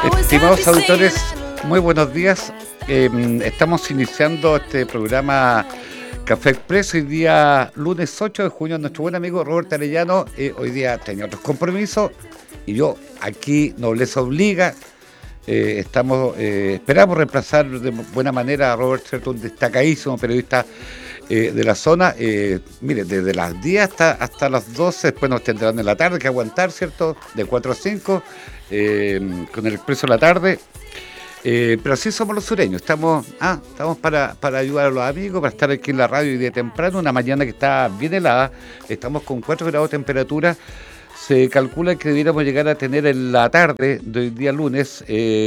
Estimados auditores, muy buenos días. Estamos iniciando este programa Café Expreso hoy día lunes 8 de junio. Nuestro buen amigo Roberto Arellano hoy día tenía otros compromisos y yo aquí, nobleza obliga, esperamos reemplazar de buena manera a Robert, ¿cierto? Un destacadísimo periodista de la zona. Mire, desde las 10 hasta las 12, después nos tendrán en la tarde que aguantar, ¿cierto? De 4 a 5, con el Expreso de la tarde. Pero así somos los sureños, estamos para ayudar a los amigos, para estar aquí en la radio y de temprano, una mañana que está bien helada, estamos con 4 grados de temperatura. Se calcula que debiéramos llegar a tener en la tarde de hoy día lunes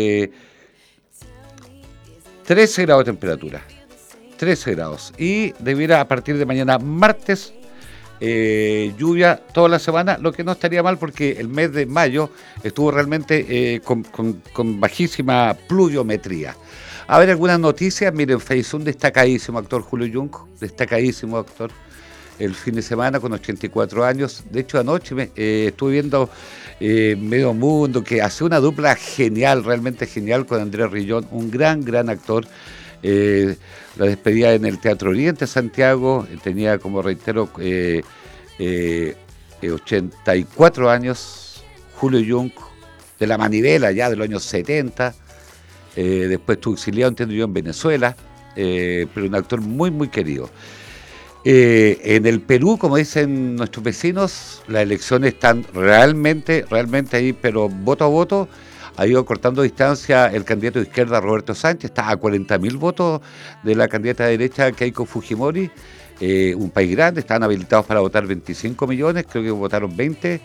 13 grados de temperatura. 13 grados. Y debiera a partir de mañana martes lluvia toda la semana, lo que no estaría mal porque el mes de mayo estuvo realmente con bajísima pluviometría. A ver, algunas noticias. Miren, falleció un destacadísimo actor, Julio Jung, destacadísimo actor, el fin de semana con 84 años. De hecho, anoche estuve viendo Medio Mundo, que hace una dupla genial, realmente genial, con Andrés Rillón, un gran actor. La despedida en el Teatro Oriente Santiago, tenía, como reitero, 84 años, Julio Jung, de la manivela ya de los años 70, después estuvo exiliado, entiendo yo, en Venezuela, pero un actor muy querido. En el Perú, como dicen nuestros vecinos, las elecciones están realmente ahí, pero voto a voto. Ha ido cortando distancia el candidato de izquierda Roberto Sánchez, está a 40.000 votos de la candidata de derecha Keiko Fujimori. Un país grande, estaban habilitados para votar 25 millones, creo que votaron 20.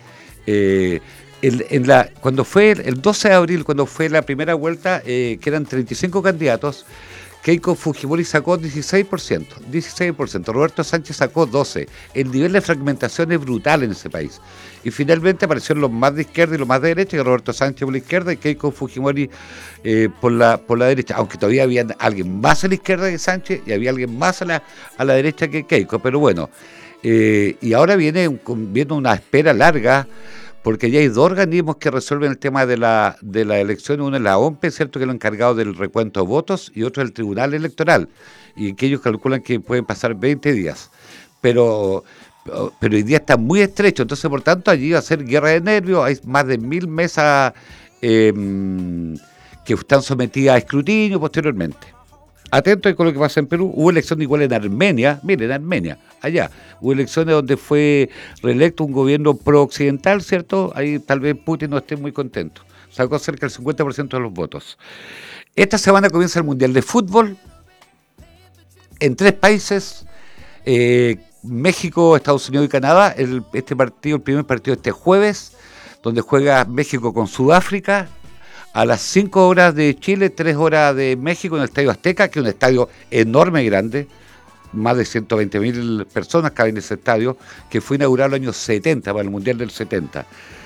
Cuando fue el 12 de abril, cuando fue la primera vuelta, que eran 35 candidatos, Keiko Fujimori sacó 16%, Roberto Sánchez sacó 12%. El nivel de fragmentación es brutal en ese país. Y finalmente aparecieron los más de izquierda y los más de derecha, que Roberto Sánchez por la izquierda y Keiko Fujimori por la derecha, aunque todavía había alguien más a la izquierda que Sánchez y había alguien más a la derecha que Keiko, pero bueno. Y ahora viene una espera larga, porque ya hay dos organismos que resuelven el tema de la elección. Uno es la OMPE, ¿cierto?, que es lo encargado del recuento de votos, y otro es el Tribunal Electoral, y que ellos calculan que pueden pasar 20 días. Pero hoy día está muy estrecho, entonces por tanto allí va a ser guerra de nervios. Hay más de 1.000 mesas que están sometidas a escrutinio posteriormente. Atento con lo que pasa en Perú. Hubo elecciones igual en Armenia, miren, Armenia, allá, hubo elecciones donde fue reelecto un gobierno pro-occidental, ¿cierto? Ahí tal vez Putin no esté muy contento, sacó cerca del 50% de los votos. Esta semana comienza el Mundial de Fútbol en 3 países, México, Estados Unidos y Canadá. El primer partido este jueves, donde juega México con Sudáfrica, a las 5 horas de Chile, 3 horas de México, en el Estadio Azteca, que es un estadio enorme y grande, más de 120.000 personas caben en ese estadio, que fue inaugurado en los años 70, para el Mundial del 70.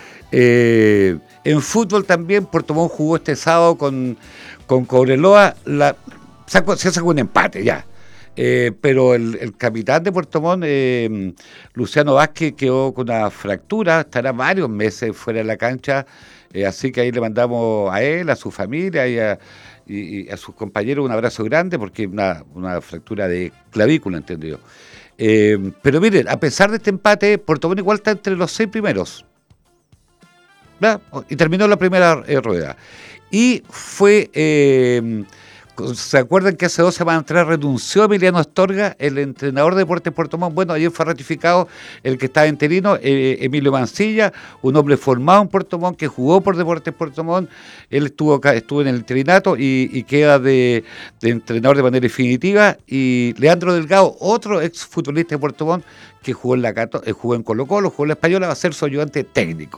En fútbol también, Puerto Montt jugó este sábado con Cobreloa, se sacó un empate ya. Pero el capitán de Puerto Montt, Luciano Vázquez, quedó con una fractura, estará varios meses fuera de la cancha, así que ahí le mandamos a él, a su familia y a sus compañeros un abrazo grande, porque una fractura de clavícula, entiendo yo. Pero miren, a pesar de este empate, Puerto Montt igual está entre los 6 primeros, ¿verdad? Y terminó la primera rueda. Y fue... ¿se acuerdan que hace 2 semanas atrás renunció Emiliano Astorga, el entrenador de Deportes Puerto Montt? Bueno, ayer fue ratificado el que estaba interino, Emilio Mancilla, un hombre formado en Puerto Montt, que jugó por Deportes Puerto Montt. Él estuvo en el interinato y queda de entrenador de manera definitiva. Y Leandro Delgado, otro exfutbolista de Puerto Montt, que jugó en Colo-Colo, jugó en la Española, va a ser su ayudante técnico.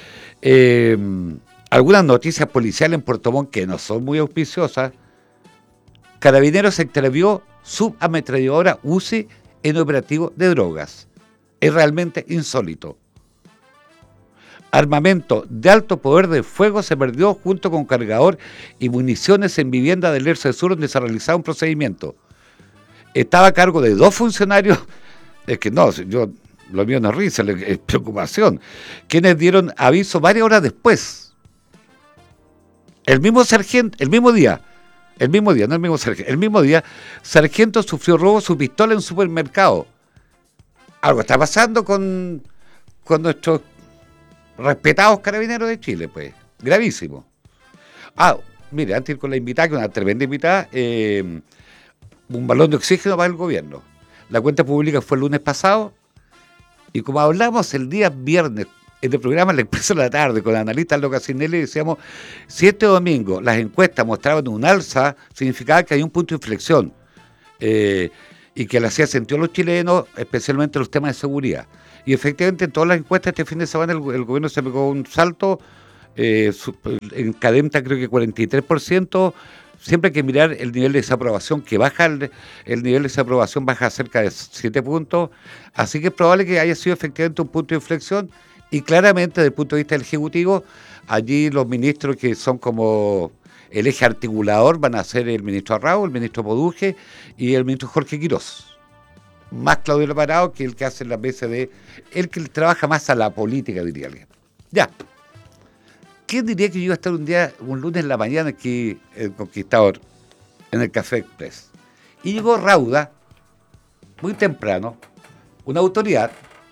Algunas noticias policiales en Puerto Montt que no son muy auspiciosas. Carabineros extravió subametralladora UCI en operativo de drogas. Es realmente insólito. Armamento de alto poder de fuego se perdió junto con cargador y municiones en vivienda del Lerce Sur, donde se realizaba un procedimiento. Estaba a cargo de 2 funcionarios, es que no, lo mío no es risa, es preocupación, quienes dieron aviso varias horas después. El mismo sargento, el mismo día, no el mismo sargento, el mismo día, sargento sufrió robo de su pistola en un supermercado. Algo está pasando con nuestros respetados carabineros de Chile, pues. Gravísimo. Ah, mire, antes de ir con la invitada, que es una tremenda invitada, un balón de oxígeno para el gobierno. La cuenta pública fue el lunes pasado, y como hablamos el día viernes en el programa La Expresión de la Tarde con la analista Loca Cinelli, decíamos, si este domingo las encuestas mostraban un alza, significaba que hay un punto de inflexión, y que la hacía sentido a los chilenos, especialmente los temas de seguridad. Y efectivamente en todas las encuestas este fin de semana el gobierno se pegó un salto, en Cadenta creo que 43%. Siempre hay que mirar el nivel de desaprobación, que baja el nivel de desaprobación baja cerca de 7 puntos, así que es probable que haya sido efectivamente un punto de inflexión, y claramente desde el punto de vista del Ejecutivo, allí los ministros que son como el eje articulador van a ser el ministro Arrau, el ministro Poduje y el ministro Jorge Quirós. Más Claudio Parado, que el que hace la mesa el que trabaja más a la política, diría alguien. Ya. ¿Quién diría que yo iba a estar un lunes en la mañana aquí, el Conquistador, en el Café Express? Y llegó Rauda, muy temprano, una autoridad,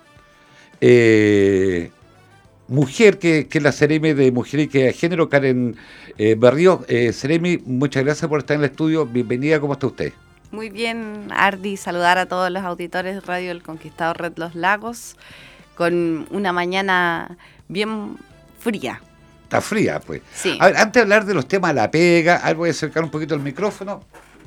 mujer, que es la Seremi de Mujer y de Género, Karen Berrío. Seremi, muchas gracias por estar en el estudio. Bienvenida, ¿cómo está usted? Muy bien, Ardi, saludar a todos los auditores de Radio El Conquistador Red Los Lagos, con una mañana bien fría. Está fría, pues. Sí. A ver, antes de hablar de los temas de la pega, voy a acercar un poquito el micrófono.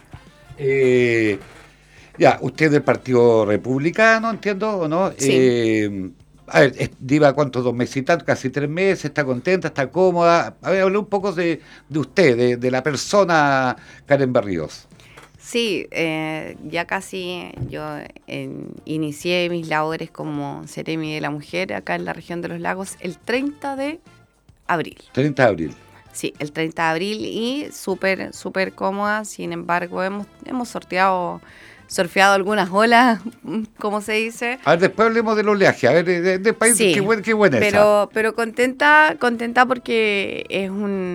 Ya, usted es del Partido Republicano, entiendo, ¿o no? Sí. A ver, lleva ¿cuántos? 2 meses y tanto, casi 3 meses, está contenta, está cómoda. A ver, hablé un poco de usted, de la persona Karen Berríos. Sí, ya casi yo inicié mis labores como Seremi de la Mujer acá en la región de los lagos el 30 de abril. 30 de abril. Sí, el 30 de abril, y súper cómoda. Sin embargo, hemos surfeado algunas olas, como se dice. A ver, después hablemos del oleaje. A ver, de país, sí, qué buena esa. Pero contenta porque es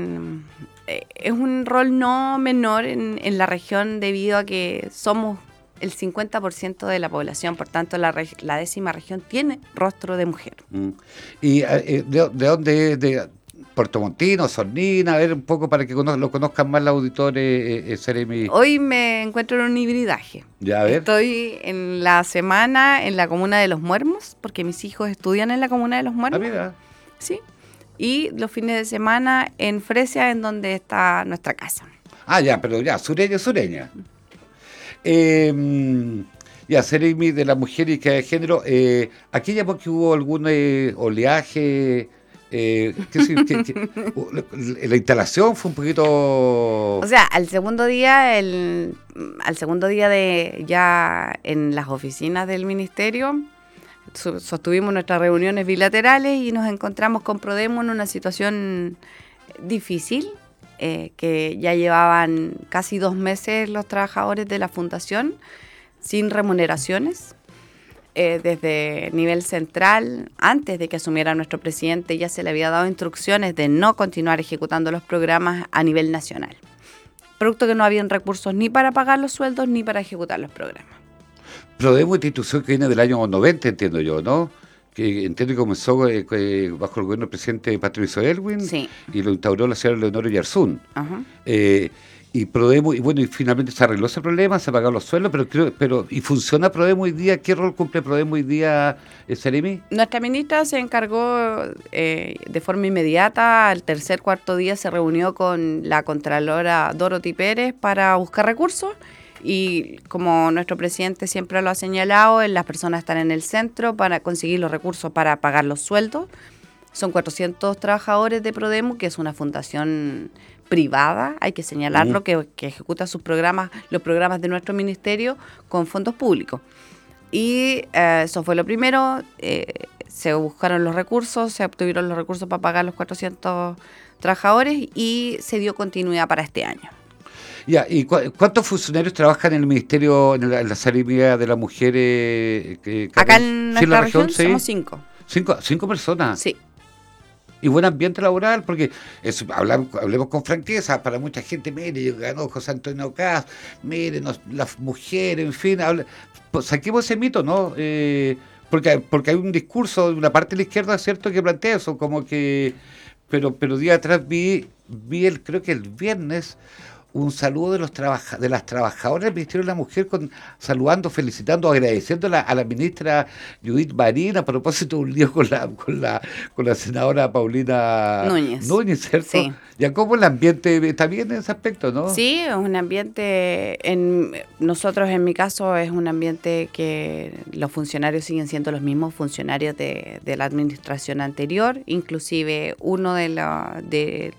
un rol no menor en la región, debido a que somos el 50% de la población, por tanto la 10ª región tiene rostro de mujer. ¿Y de dónde es? ¿De Puerto Montino, Sornina? A ver, un poco para que lo conozcan más los auditores, Seremi. Hoy me encuentro en un hibridaje. Ya, a ver. Estoy en la semana en la comuna de Los Muermos, porque mis hijos estudian en la comuna de Los Muermos. Mira. Sí. Y los fines de semana en Fresia, en donde está nuestra casa. Ya, pero ya, sureña. Ya, Seremi de la Mujer y de Género. Aquí ya porque hubo algún oleaje. La instalación fue un poquito. O sea, al segundo día de ya en las oficinas del ministerio, sostuvimos nuestras reuniones bilaterales y nos encontramos con Prodemo en una situación difícil, que ya llevaban casi 2 meses los trabajadores de la fundación sin remuneraciones. Desde nivel central, antes de que asumiera nuestro presidente, ya se le había dado instrucciones de no continuar ejecutando los programas a nivel nacional, producto que no habían recursos ni para pagar los sueldos ni para ejecutar los programas. Prodemo, institución que viene del año 90, entiendo yo, ¿no? Que entiendo que comenzó bajo el gobierno del presidente Patricio Aylwin. Sí. Y lo instauró la señora Leonora Yarzún. Ajá. Y Prodemo, y finalmente se arregló ese problema, se pagaron los sueldos, pero ¿y funciona Prodemo hoy día? ¿Qué rol cumple Prodemo hoy día, Seremi? Nuestra ministra se encargó de forma inmediata. Al cuarto día se reunió con la contralora Dorothy Pérez para buscar recursos, y como nuestro presidente siempre lo ha señalado, las personas están en el centro para conseguir los recursos para pagar los sueldos. Son 400 trabajadores de Prodemo, que es una fundación privada, hay que señalarlo, que ejecuta los programas de nuestro ministerio con fondos públicos. Y eso fue lo primero. Se buscaron los recursos, se obtuvieron los recursos para pagar los 400 trabajadores y se dio continuidad para este año. Ya, ¿y cuántos funcionarios trabajan en el ministerio, en la Seremi de la Mujer? Acá en nuestra región somos 5. ¿Cinco personas? Sí. Y buen ambiente laboral, porque hablemos con franqueza, para mucha gente, mire, ganó José Antonio Caz, mire, las mujeres, en fin, pues saquemos ese mito, ¿no? Porque hay un discurso de una parte de la izquierda, ¿cierto?, que plantea eso, como que, pero día atrás creo que el viernes, un saludo de las trabajadoras del Ministerio de la Mujer, saludando, felicitando, agradeciendo a la ministra Judith Marín a propósito de un lío con la senadora Paulina Núñez. Núñez, ¿cierto? Sí. Ya como el ambiente está bien en ese aspecto, ¿no? Sí, es un ambiente, nosotros en mi caso es un ambiente que los funcionarios siguen siendo los mismos funcionarios de la administración anterior, inclusive uno de